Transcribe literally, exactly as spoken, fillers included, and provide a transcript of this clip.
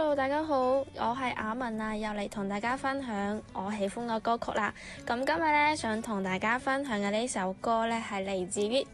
Hello，大家好，我係阿文啊，又嚟同大家分享我喜歡嘅歌曲啦。咁今日咧想同大家分享嘅呢首歌咧係嚟自於